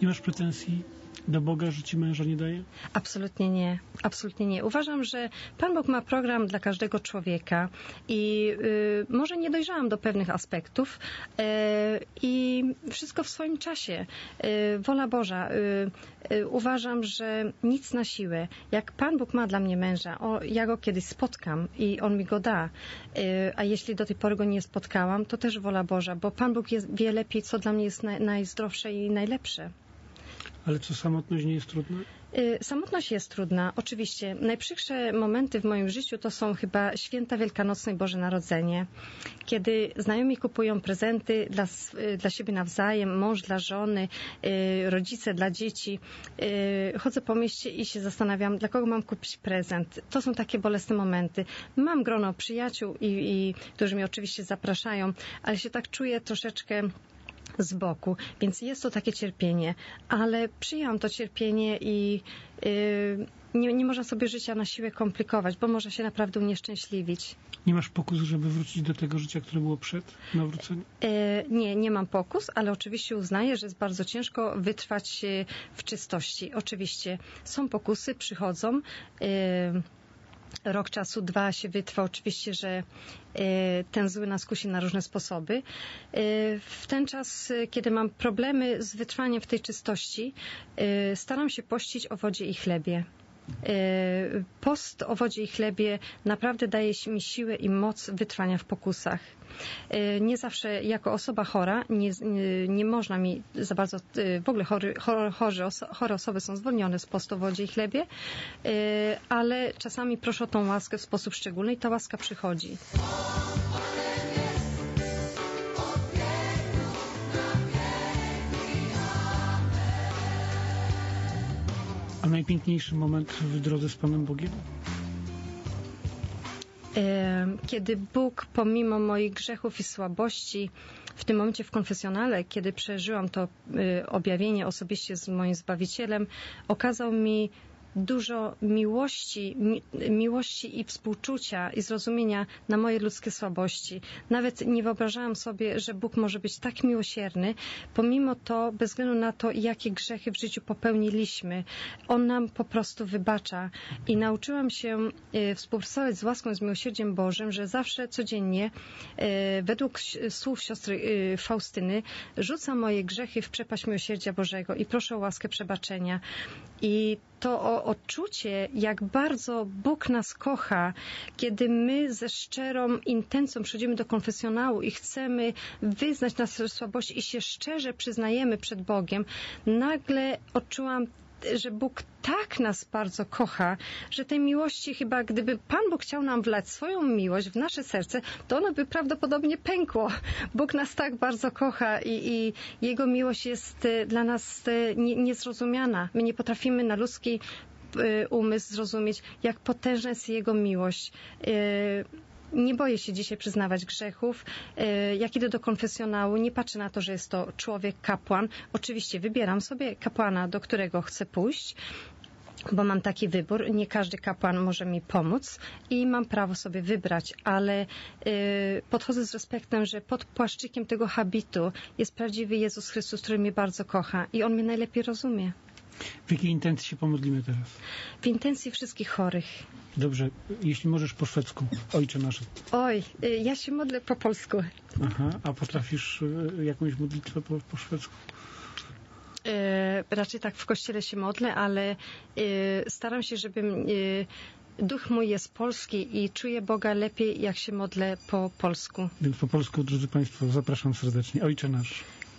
Nie masz pretensji do Boga, że ci męża nie daje? Absolutnie nie. Absolutnie nie. Uważam, że Pan Bóg ma program dla każdego człowieka i może nie dojrzałam do pewnych aspektów i wszystko w swoim czasie. Wola Boża. Uważam, że nic na siłę. Jak Pan Bóg ma dla mnie męża, ja go kiedyś spotkam i on mi go da. A jeśli do tej pory go nie spotkałam, to też wola Boża, bo Pan Bóg wie lepiej, co dla mnie jest najzdrowsze i najlepsze. Ale co, samotność nie jest trudna? Samotność jest trudna, oczywiście. Najprzykrzejsze momenty w moim życiu to są chyba święta wielkanocne i Boże Narodzenie, kiedy znajomi kupują prezenty dla siebie nawzajem, mąż dla żony, rodzice dla dzieci. Chodzę po mieście i się zastanawiam, dla kogo mam kupić prezent. To są takie bolesne momenty. Mam grono przyjaciół, którzy mnie oczywiście zapraszają, ale się tak czuję troszeczkę z boku, więc jest to takie cierpienie, ale przyjęłam to cierpienie i nie można sobie życia na siłę komplikować, bo można się naprawdę unieszczęśliwić. Nie masz pokusu, żeby wrócić do tego życia, które było przed nawróceniem? Nie mam pokus, ale oczywiście uznaję, że jest bardzo ciężko wytrwać w czystości. Oczywiście są pokusy, przychodzą. Rok czasu, 2 się wytrwa. Oczywiście, że ten zły nas kusi na różne sposoby. W ten czas, kiedy mam problemy z wytrwaniem w tej czystości, staram się pościć o wodzie i chlebie. Post o wodzie i chlebie naprawdę daje mi siłę i moc wytrwania w pokusach. Nie zawsze jako osoba chora nie można mi za bardzo, w ogóle chore osoby są zwolnione z postu o wodzie i chlebie, ale czasami proszę o tą łaskę w sposób szczególny i ta łaska przychodzi. A najpiękniejszy moment w drodze z Panem Bogiem? Kiedy Bóg pomimo moich grzechów i słabości, w tym momencie w konfesjonale, kiedy przeżyłam to objawienie osobiście z moim Zbawicielem, okazał mi dużo miłości i współczucia i zrozumienia na moje ludzkie słabości. Nawet nie wyobrażałam sobie, że Bóg może być tak miłosierny, pomimo to, bez względu na to, jakie grzechy w życiu popełniliśmy. On nam po prostu wybacza. I nauczyłam się współpracować z łaską, z miłosierdziem Bożym, że zawsze, codziennie, według słów siostry Faustyny, rzucam moje grzechy w przepaść miłosierdzia Bożego i proszę o łaskę przebaczenia. I to odczucie, jak bardzo Bóg nas kocha, kiedy my ze szczerą intencją przychodzimy do konfesjonału i chcemy wyznać nasze słabości i się szczerze przyznajemy przed Bogiem, nagle odczułam, że Bóg tak nas bardzo kocha, że tej miłości chyba, gdyby Pan Bóg chciał nam wlać swoją miłość w nasze serce, to ono by prawdopodobnie pękło. Bóg nas tak bardzo kocha i Jego miłość jest dla nas niezrozumiana. My nie potrafimy na ludzki umysł zrozumieć, jak potężna jest Jego miłość. Nie boję się dzisiaj przyznawać grzechów. Jak idę do konfesjonału, nie patrzę na to, że jest to człowiek, kapłan. Oczywiście wybieram sobie kapłana, do którego chcę pójść, bo mam taki wybór. Nie każdy kapłan może mi pomóc i mam prawo sobie wybrać, ale podchodzę z respektem, że pod płaszczykiem tego habitu jest prawdziwy Jezus Chrystus, który mnie bardzo kocha i On mnie najlepiej rozumie. W jakiej intencji się pomodlimy teraz? W intencji wszystkich chorych. Dobrze, jeśli możesz po szwedzku. Ojcze nasz. Oj, ja się modlę po polsku. Aha, a potrafisz jakąś modlitwę po szwedzku? Raczej tak w kościele się modlę, ale staram się, żeby duch mój jest polski i czuję Boga lepiej, jak się modlę po polsku. Więc po polsku, drodzy Państwo, zapraszam serdecznie. Ojcze nasz.